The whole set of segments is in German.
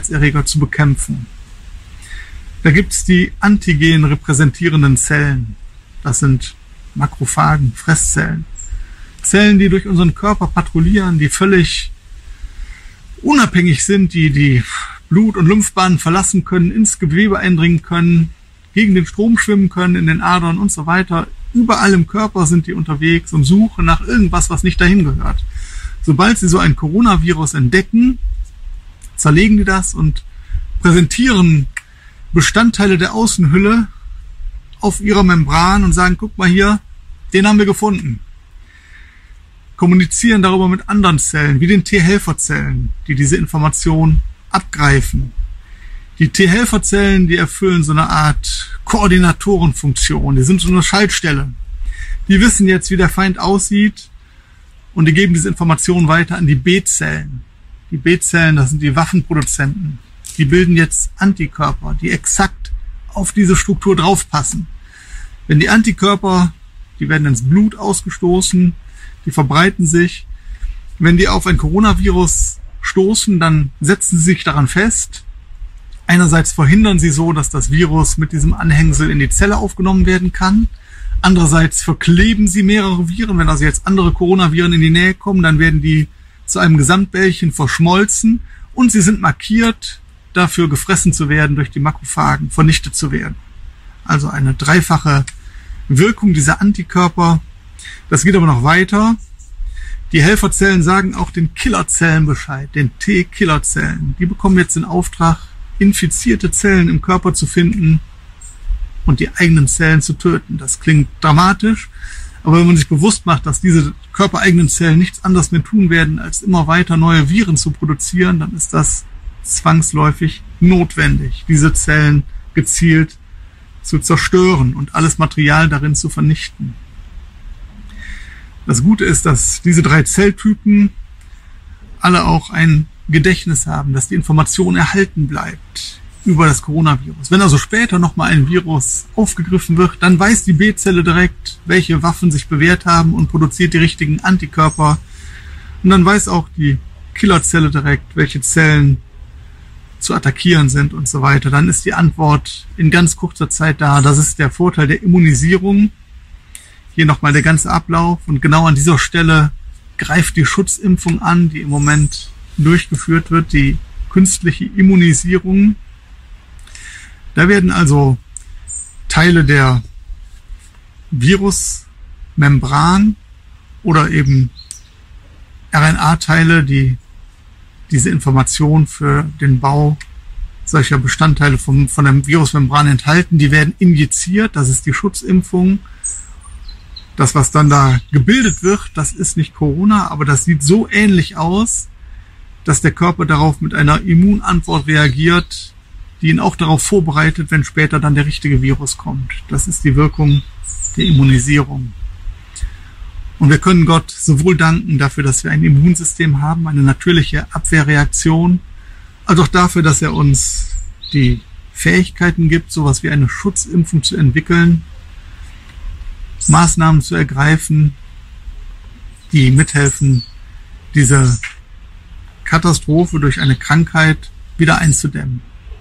Krankheitserreger zu bekämpfen. Da gibt es die antigen repräsentierenden Zellen. Das sind Makrophagen, Fresszellen. Zellen, die durch unseren Körper patrouillieren, die völlig unabhängig sind, die Blut- und Lymphbahnen verlassen können, ins Gewebe eindringen können, gegen den Strom schwimmen können, in den Adern und so weiter. Überall im Körper sind die unterwegs und suchen nach irgendwas, was nicht dahin gehört. Sobald sie so ein Coronavirus entdecken, zerlegen die das und präsentieren Bestandteile der Außenhülle auf ihrer Membran und sagen, guck mal hier, den haben wir gefunden. Kommunizieren darüber mit anderen Zellen, wie den T-Helferzellen, die diese Information abgreifen. Die T-Helferzellen, die erfüllen so eine Art Koordinatorenfunktion. Die sind so eine Schaltstelle. Die wissen jetzt, wie der Feind aussieht und die geben diese Information weiter an die B-Zellen. Die B-Zellen, das sind die Waffenproduzenten. Die bilden jetzt Antikörper, die exakt auf diese Struktur draufpassen. Wenn die Antikörper, die werden ins Blut ausgestoßen, die verbreiten sich. Wenn die auf ein Coronavirus stoßen, dann setzen sie sich daran fest. Einerseits verhindern sie so, dass das Virus mit diesem Anhängsel in die Zelle aufgenommen werden kann. Andererseits verkleben sie mehrere Viren. Wenn also jetzt andere Coronaviren in die Nähe kommen, dann werden die zu einem Gesamtbällchen verschmolzen und sie sind markiert, dafür gefressen zu werden, durch die Makrophagen vernichtet zu werden. Also eine dreifache Wirkung dieser Antikörper. Das geht aber noch weiter. Die Helferzellen sagen auch den Killerzellen Bescheid, den T-Killerzellen. Die bekommen jetzt den Auftrag, infizierte Zellen im Körper zu finden und die eigenen Zellen zu töten. Das klingt dramatisch, aber wenn man sich bewusst macht, dass diese körpereigenen Zellen nichts anderes mehr tun werden, als immer weiter neue Viren zu produzieren, dann ist das zwangsläufig notwendig, diese Zellen gezielt zu zerstören und alles Material darin zu vernichten. Das Gute ist, dass diese 3 Zelltypen alle auch ein Gedächtnis haben, dass die Information erhalten bleibt über das Coronavirus. Wenn also später nochmal ein Virus aufgegriffen wird, dann weiß die B-Zelle direkt, welche Waffen sich bewährt haben und produziert die richtigen Antikörper. Und dann weiß auch die Killerzelle direkt, welche Zellen zu attackieren sind und so weiter. Dann ist die Antwort in ganz kurzer Zeit da. Das ist der Vorteil der Immunisierung. Hier nochmal der ganze Ablauf. Und genau an dieser Stelle greift die Schutzimpfung an, die im Moment durchgeführt wird, die künstliche Immunisierung. Da werden also Teile der Virusmembran oder eben RNA-Teile, die diese Information für den Bau solcher Bestandteile von der Virusmembran enthalten, die werden injiziert, das ist die Schutzimpfung. Das, was dann da gebildet wird, das ist nicht Corona, aber das sieht so ähnlich aus, dass der Körper darauf mit einer Immunantwort reagiert, die ihn auch darauf vorbereitet, wenn später dann der richtige Virus kommt. Das ist die Wirkung der Immunisierung. Und wir können Gott sowohl danken dafür, dass wir ein Immunsystem haben, eine natürliche Abwehrreaktion, als auch dafür, dass er uns die Fähigkeiten gibt, sowas wie eine Schutzimpfung zu entwickeln, Maßnahmen zu ergreifen, die mithelfen, diese Katastrophe durch eine Krankheit wieder einzudämmen.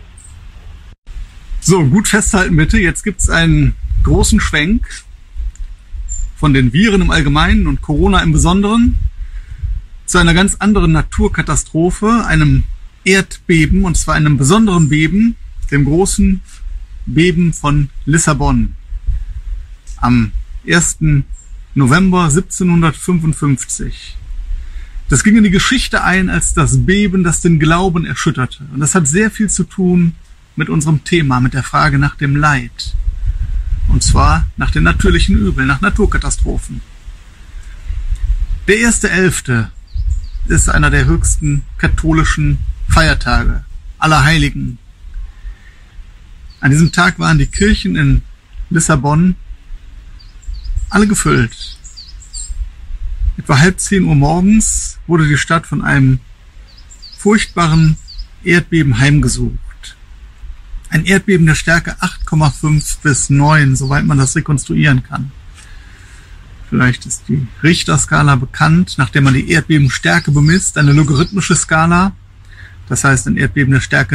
So, gut festhalten bitte, jetzt gibt es einen großen Schwenk von den Viren im Allgemeinen und Corona im Besonderen zu einer ganz anderen Naturkatastrophe, einem Erdbeben, und zwar einem besonderen Beben, dem großen Beben von Lissabon am 1. November 1755. Das ging in die Geschichte ein als das Beben, das den Glauben erschütterte. Und das hat sehr viel zu tun mit unserem Thema, mit der Frage nach dem Leid. Und zwar nach den natürlichen Übeln, nach Naturkatastrophen. Der 1.11. ist einer der höchsten katholischen Feiertage, Allerheiligen. An diesem Tag waren die Kirchen in Lissabon alle gefüllt. Etwa 9:30 morgens wurde die Stadt von einem furchtbaren Erdbeben heimgesucht. Ein Erdbeben der Stärke 8,5 bis 9, soweit man das rekonstruieren kann. Vielleicht ist die Richterskala bekannt, nachdem man die Erdbebenstärke bemisst, eine logarithmische Skala. Das heißt, ein Erdbeben der Stärke